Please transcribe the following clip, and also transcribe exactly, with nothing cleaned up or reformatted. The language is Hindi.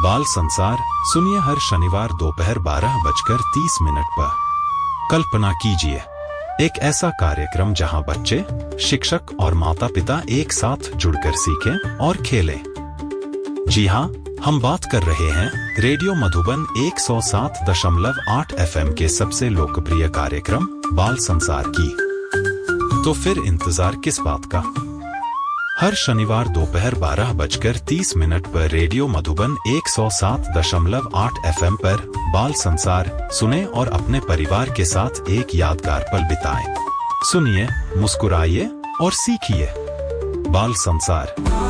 बाल संसार सुनिए हर शनिवार दोपहर बारह बजकर तीस मिनट पर। कल्पना कीजिए एक ऐसा कार्यक्रम जहां बच्चे, शिक्षक और माता पिता एक साथ जुड़कर सीखें और खेलें। जी हां, हम बात कर रहे हैं रेडियो मधुबन एक सौ सात दशमलव आठ एफएम के सबसे लोकप्रिय कार्यक्रम बाल संसार की। तो फिर इंतजार किस बात का? हर शनिवार दोपहर बारह बजकर तीस मिनट पर रेडियो मधुबन एक सौ सात दशमलव आठ एफएम पर बाल संसार सुने और अपने परिवार के साथ एक यादगार पल बिताएं। सुनिए, मुस्कुराइए और सीखिए। बाल संसार।